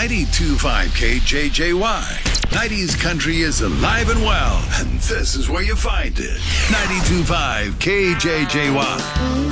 92.5 KJJY. 90s country is alive and well, and this is where you find it. 92.5 KJJY.